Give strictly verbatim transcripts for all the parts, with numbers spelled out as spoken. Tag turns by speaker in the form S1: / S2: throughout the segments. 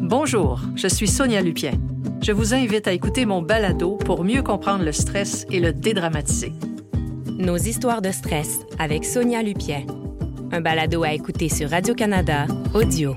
S1: Bonjour, je suis Sonia Lupien. Je vous invite à écouter mon balado pour mieux comprendre le stress et le dédramatiser.
S2: Nos histoires de stress avec Sonia Lupien. Un balado à écouter sur Radio-Canada Audio.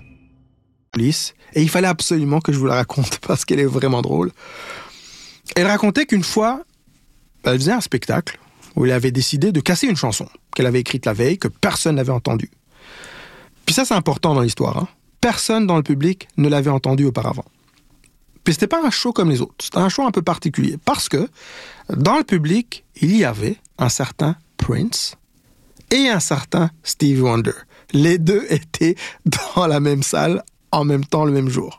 S3: Et il fallait absolument que je vous la raconte parce qu'elle est vraiment drôle. Elle racontait qu'une fois, elle faisait un spectacle où elle avait décidé de casser une chanson qu'elle avait écrite la veille, que personne n'avait entendue. Puis ça, c'est important dans l'histoire. Hein? Personne dans le public ne l'avait entendue auparavant. Puis c'était pas un show comme les autres. C'était un show un peu particulier parce que dans le public, il y avait un certain Prince et un certain Stevie Wonder. Les deux étaient dans la même salle en même temps le même jour.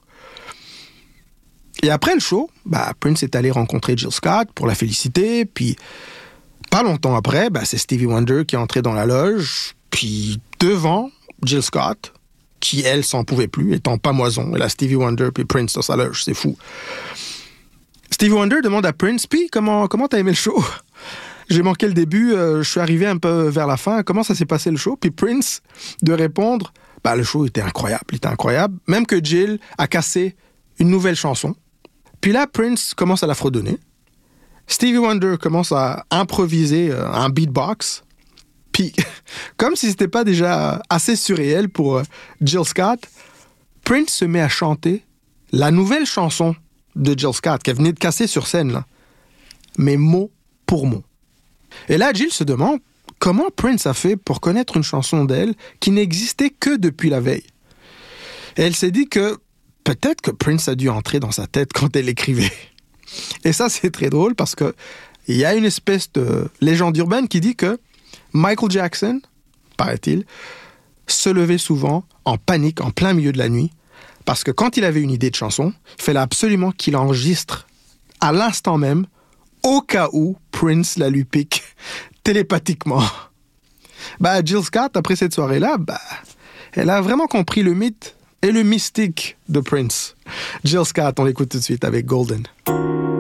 S3: Et après le show, bah, Prince est allé rencontrer Jill Scott pour la féliciter, puis pas longtemps après, bah, c'est Stevie Wonder qui est entré dans la loge, puis devant Jill Scott, qui elle s'en pouvait plus, étant pamoison, elle a Stevie Wonder puis Prince dans sa loge, c'est fou. Stevie Wonder demande à Prince, puis comment, comment t'as aimé le show? J'ai manqué le début, euh, je suis arrivé un peu vers la fin, comment ça s'est passé le show? Puis Prince de répondre, bah, le show était incroyable, il était incroyable, même que Jill a cassé une nouvelle chanson. Puis là, Prince commence à la fredonner. Stevie Wonder commence à improviser euh, un beatbox. Puis, comme si c'était pas déjà assez surréel pour euh, Jill Scott, Prince se met à chanter la nouvelle chanson de Jill Scott qu'elle venait de casser sur scène, là, mais mot pour mot. Et là, Jill se demande comment Prince a fait pour connaître une chanson d'elle qui n'existait que depuis la veille. Et elle s'est dit que peut-être que Prince a dû entrer dans sa tête quand elle écrivait. Et ça, c'est très drôle parce que il y a une espèce de légende urbaine qui dit que Michael Jackson, paraît-il, se levait souvent en panique en plein milieu de la nuit parce que quand il avait une idée de chanson, il fallait absolument qu'il enregistre à l'instant même au cas où Prince la lui pique télépathiquement. Bah, Jill Scott, après cette soirée-là, bah, elle a vraiment compris le mythe et le mystique de Prince. Jill Scott, on l'écoute tout de suite avec Golden.